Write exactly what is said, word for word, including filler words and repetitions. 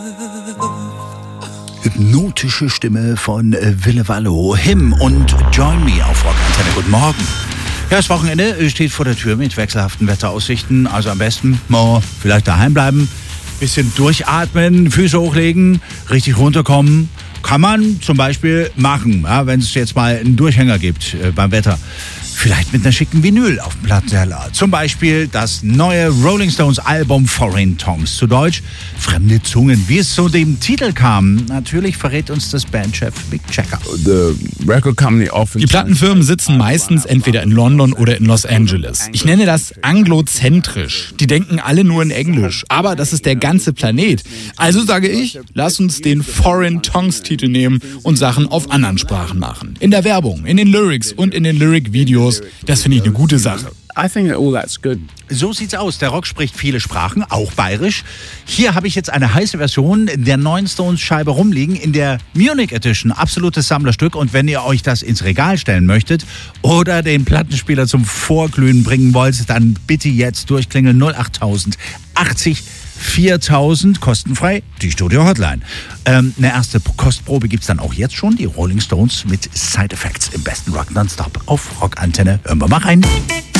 Hypnotische Stimme von Ville Valo, Him und Join Me auf Rock Antenne. Guten Morgen. Ja, das Wochenende steht vor der Tür mit wechselhaften Wetteraussichten. Also am besten mal vielleicht daheim bleiben, bisschen durchatmen, Füße hochlegen, richtig runterkommen. Kann man zum Beispiel machen, ja, wenn es jetzt mal einen Durchhänger gibt äh, beim Wetter. Vielleicht mit einer schicken Vinyl auf dem Plattenteller. Zum Beispiel das neue Rolling Stones Album Foreign Tongues. Zu Deutsch Fremde Zungen. Wie es zu dem Titel kam, natürlich verrät uns das Bandchef Mick Jagger. Die Plattenfirmen sitzen meistens entweder in London oder in Los Angeles. Ich nenne das anglozentrisch. Die denken alle nur in Englisch. Aber das ist der ganze Planet. Also sage ich, lass uns den Foreign Tongues Titel nehmen und Sachen auf anderen Sprachen machen. In der Werbung, in den Lyrics und in den Lyric-Videos. Das finde ich eine gute Sache. I think that all that's good. So sieht's aus. Der Rock spricht viele Sprachen, auch bayerisch. Hier habe ich jetzt eine heiße Version der neuen Stones-Scheibe rumliegen in der Munich Edition. Absolutes Sammlerstück. Und wenn ihr euch das ins Regal stellen möchtet oder den Plattenspieler zum Vorglühen bringen wollt, dann bitte jetzt durchklingeln null acht tausend achtzig viertausend, kostenfrei, die Studio-Hotline. Ähm, eine erste Kostprobe gibt's dann auch jetzt schon. Die Rolling Stones mit Side Effects im besten Rock Nonstop auf Rock Antenne. Hören wir mal rein.